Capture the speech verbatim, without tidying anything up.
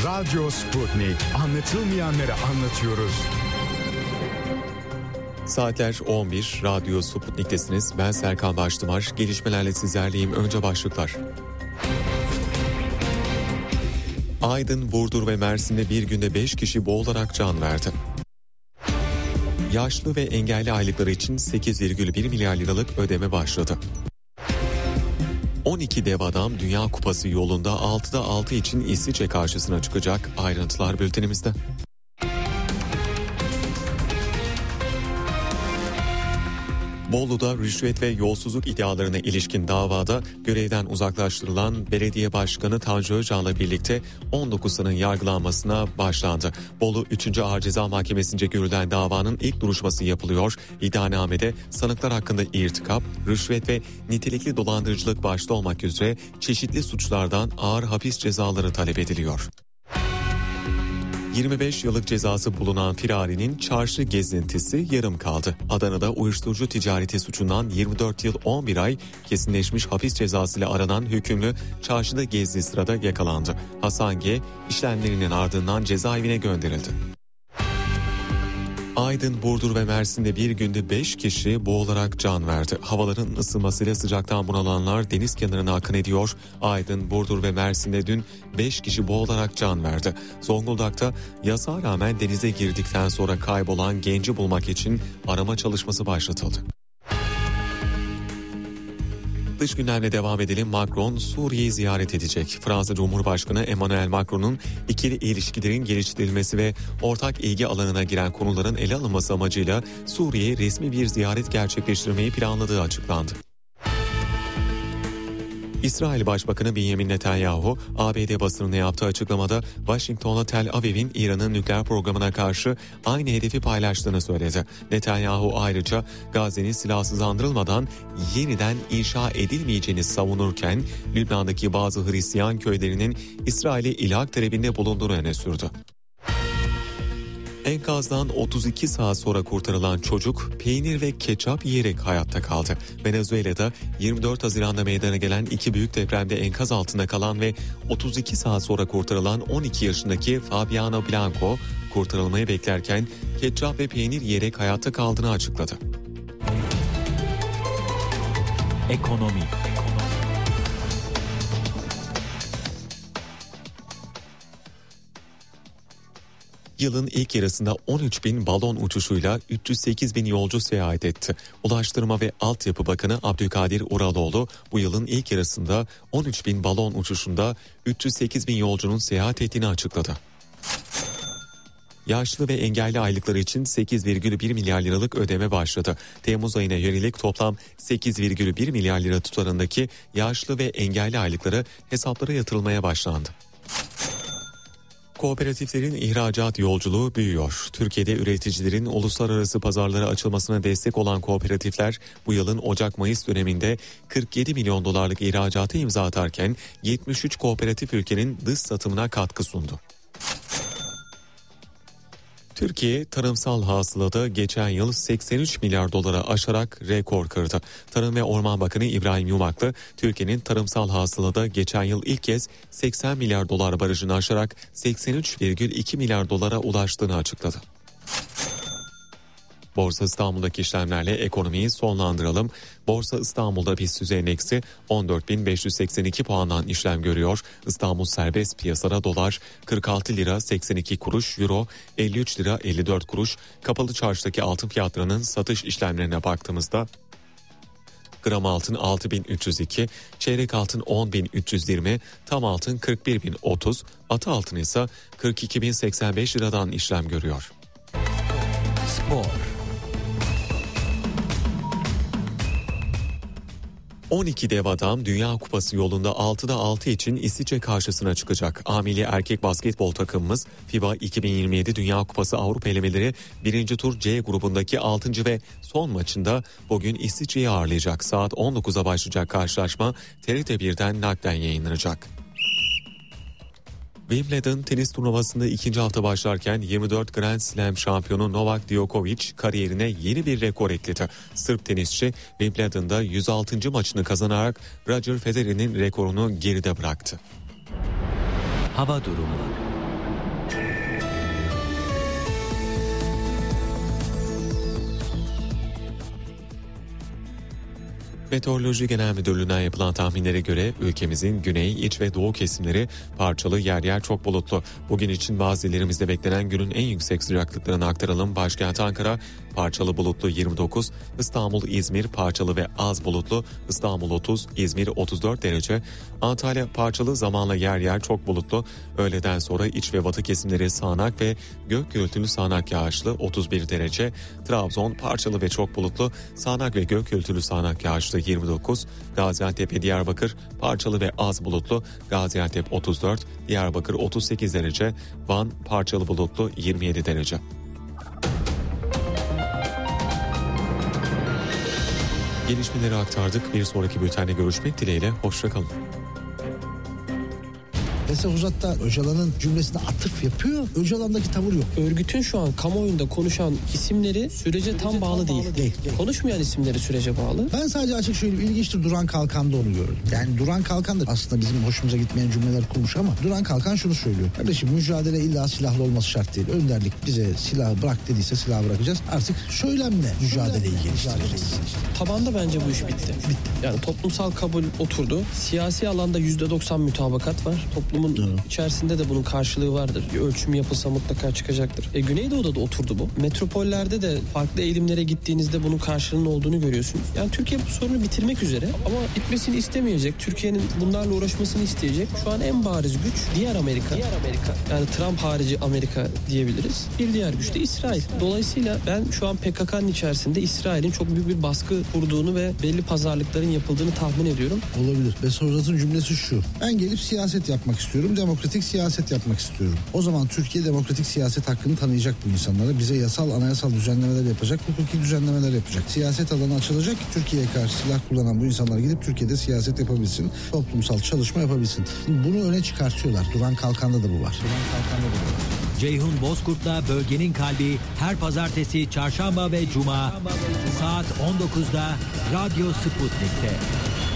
Radyo Sputnik. Anlatılmayanları anlatıyoruz. Saatler on bir, Radyo Sputnik'tesiniz. Ben Serkan Baştımar. Gelişmelerle sizlerleyim. Önce başlıklar. Aydın, Burdur ve Mersin'de bir günde beş kişi boğularak can verdi. Yaşlı ve engelli aylıkları için sekiz virgül bir milyar liralık ödeme başladı. on iki dev adam Dünya Kupası yolunda altıda altı için İsviçre karşısına çıkacak. Ayrıntılar bültenimizde. Bolu'da rüşvet ve yolsuzluk iddialarına ilişkin davada görevden uzaklaştırılan belediye başkanı Tanju Özcan'la birlikte on dokuz sanığın yargılanmasına başlandı. Bolu üçüncü Ağır Ceza Mahkemesi'nce görülen davanın ilk duruşması yapılıyor. İddianamede sanıklar hakkında irtikap, rüşvet ve nitelikli dolandırıcılık başta olmak üzere çeşitli suçlardan ağır hapis cezaları talep ediliyor. yirmi beş yıllık cezası bulunan firarinin çarşı gezintisi yarım kaldı. Adana'da uyuşturucu ticareti suçundan yirmi dört yıl on bir ay kesinleşmiş hapis cezasıyla aranan hükümlü çarşıda gezdiği sırada yakalandı. Hasan G. işlemlerinin ardından cezaevine gönderildi. Aydın, Burdur ve Mersin'de bir günde beş kişi boğularak can verdi. Havaların ısınmasıyla sıcaktan bunalanlar deniz kenarına akın ediyor. Aydın, Burdur ve Mersin'de dün beş kişi boğularak can verdi. Zonguldak'ta yasağa rağmen denize girdikten sonra kaybolan genci bulmak için arama çalışması başlatıldı. Dış gündemle devam edelim. Macron Suriye'yi ziyaret edecek. Fransa Cumhurbaşkanı Emmanuel Macron'un ikili ilişkilerin geliştirilmesi ve ortak ilgi alanına giren konuların ele alınması amacıyla Suriye'ye resmi bir ziyaret gerçekleştirmeyi planladığı açıklandı. İsrail Başbakanı Benjamin Netanyahu, A B D basınına yaptığı açıklamada Washington'la Tel Aviv'in İran'ın nükleer programına karşı aynı hedefi paylaştığını söyledi. Netanyahu ayrıca Gazze'nin silahsızlandırılmadan yeniden inşa edilmeyeceğini savunurken Lübnan'daki bazı Hristiyan köylerinin İsrail'e ilhak talebinde bulunduğunu öne sürdü. Enkazdan otuz iki saat sonra kurtarılan çocuk peynir ve ketçap yiyerek hayatta kaldı. Venezuela'da yirmi dört Haziran'da meydana gelen iki büyük depremde enkaz altında kalan ve otuz iki saat sonra kurtarılan on iki yaşındaki Fabiano Blanco kurtarılmayı beklerken ketçap ve peynir yiyerek hayatta kaldığını açıkladı. Ekonomi. Yılın ilk yarısında on üç bin balon uçuşuyla üç yüz sekiz bin yolcu seyahat etti. Ulaştırma ve Altyapı Bakanı Abdülkadir Uraloğlu bu yılın ilk yarısında on üç bin balon uçuşunda üç yüz sekiz bin yolcunun seyahat ettiğini açıkladı. Yaşlı ve engelli aylıkları için sekiz virgül bir milyar liralık ödeme başladı. Temmuz ayına yönelik toplam sekiz virgül bir milyar lira tutarındaki yaşlı ve engelli aylıkları hesaplara yatırılmaya başlandı. Kooperatiflerin ihracat yolculuğu büyüyor. Türkiye'de üreticilerin uluslararası pazarlara açılmasına destek olan kooperatifler bu yılın Ocak-Mayıs döneminde kırk yedi milyon dolarlık ihracata imza atarken yetmiş üç kooperatif ülkenin dış satımına katkı sundu. Türkiye tarımsal hasılada geçen yıl seksen üç milyar dolara aşarak rekor kırdı. Tarım ve Orman Bakanı İbrahim Yumaklı, Türkiye'nin tarımsal hasılada geçen yıl ilk kez seksen milyar dolar barajını aşarak seksen üç virgül iki milyar dolara ulaştığını açıkladı. Borsa İstanbul'daki işlemlerle ekonomiyi sonlandıralım. Borsa İstanbul'da BIST yüz endeksi on dört bin beş yüz seksen iki puandan işlem görüyor. İstanbul serbest piyasada dolar kırk altı lira seksen iki kuruş, euro elli üç lira elli dört kuruş. Kapalı çarşıdaki altın fiyatlarının satış işlemlerine baktığımızda gram altın altı bin üç yüz iki, çeyrek altın on bin üç yüz yirmi, tam altın kırk bir bin otuz, atı altın ise kırk iki bin seksen beş liradan işlem görüyor. Spor. on iki dev adam Dünya Kupası yolunda altıda altı için İsviçre karşısına çıkacak. A-Milli erkek basketbol takımımız FIBA iki bin yirmi yedi Dünya Kupası Avrupa elemeleri birinci tur C grubundaki altıncı ve son maçında bugün İsviçre'yi ağırlayacak. Saat on dokuza başlayacak karşılaşma T R T birden naklen yayınlanacak. Wimbledon tenis turnuvasında ikinci hafta başlarken yirmi dört Grand Slam şampiyonu Novak Djokovic kariyerine yeni bir rekor ekledi. Sırp tenisçi Wimbledon'da yüz altıncı maçını kazanarak Roger Federer'in rekorunu geride bıraktı. Hava durumu. Meteoroloji Genel Müdürlüğü'nden yapılan tahminlere göre ülkemizin güney, iç ve doğu kesimleri parçalı, yer yer çok bulutlu. Bugün için bazı illerimizde beklenen günün en yüksek sıcaklıklarını aktaralım. Başkent Ankara parçalı bulutlu yirmi dokuz, İstanbul, İzmir parçalı ve az bulutlu, İstanbul otuz, İzmir otuz dört derece. Antalya parçalı, zamanla yer yer çok bulutlu. Öğleden sonra iç ve batı kesimleri sağanak ve gök gürültülü sağanak yağışlı otuz bir derece. Trabzon parçalı ve çok bulutlu, sağanak ve gök gürültülü sağanak yağışlı yirmi dokuz. Gaziantep ve Diyarbakır parçalı ve az bulutlu, Gaziantep otuz dört, Diyarbakır otuz sekiz derece. Van parçalı bulutlu yirmi yedi derece. Gelişmeleri aktardık. Bir sonraki bültende görüşmek dileğiyle. Hoşça kalın. Vesefuzat da Öcalan'ın cümlesine atıf yapıyor. Öcalan'daki tavır yok. Örgütün şu an kamuoyunda konuşan isimleri sürece tam bağlı değil. Değil, değil. Konuşmayan isimleri sürece bağlı. Ben sadece açık söyleyeyim, ilginçtir, Duran Kalkan'da onu gördüm. Yani Duran Kalkan da aslında bizim hoşumuza gitmeyen cümleler kurmuş ama Duran Kalkan şunu söylüyor. Kardeşim, mücadele illa silahlı olması şart değil. Önderlik bize silahı bırak dediyse silahı bırakacağız. Artık söylemle mücadeleyi geliştireceğiz. Tabanda bence bu iş bitti. bitti. Yani toplumsal kabul oturdu. Siyasi alanda yüzde doksan mütabakat var. Toplumun evet. içerisinde de bunun karşılığı vardır. Bir ölçüm yapılsa mutlaka çıkacaktır. E, Güneydoğu'da da oturdu bu. Metropollerde de farklı eğilimlere gittiğinizde bunun karşılığının olduğunu görüyorsunuz. Yani Türkiye bu sorunu bitirmek üzere ama bitmesini istemeyecek. Türkiye'nin bunlarla uğraşmasını isteyecek. Şu an en bariz güç diğer Amerika. Diğer Amerika. Yani Trump harici Amerika diyebiliriz. Bir diğer güç de İsrail. Dolayısıyla ben şu an P K K'nın içerisinde İsrail'in çok büyük bir baskı kurduğunu ve belli pazarlıkların yapıldığını tahmin ediyorum. Olabilir. Vesefuzat'ın cümlesi şu. Ben gelip siyaset yapmak istiyorum. Demokratik siyaset yapmak istiyorum. O zaman Türkiye demokratik siyaset hakkını tanıyacak bu insanlara. Bize yasal, anayasal düzenlemeler yapacak, hukuki düzenlemeler yapacak. Siyaset alanı açılacak ki Türkiye'ye karşı silah kullanan bu insanlar gidip Türkiye'de siyaset yapabilsin. Toplumsal çalışma yapabilsin. Bunu öne çıkartıyorlar. Duran Kalkan'da da bu var. Duran Kalkan'da da bu var. Ceyhun Bozkurt'la Bölgenin Kalbi her pazartesi, çarşamba ve cuma saat on dokuzda Radyo Sputnik'te.